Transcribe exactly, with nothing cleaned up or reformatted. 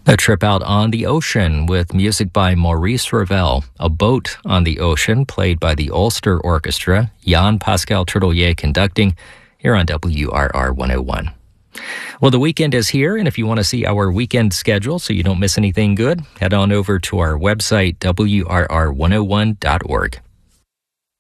A trip out on the ocean with music by Maurice Ravel. A Boat on the Ocean, played by the Ulster Orchestra. Jan Pascal Trudelier conducting, here on W R R one oh one. Well, the weekend is here, and if you want to see our weekend schedule so you don't miss anything good, head on over to our website, W R R one oh one dot org.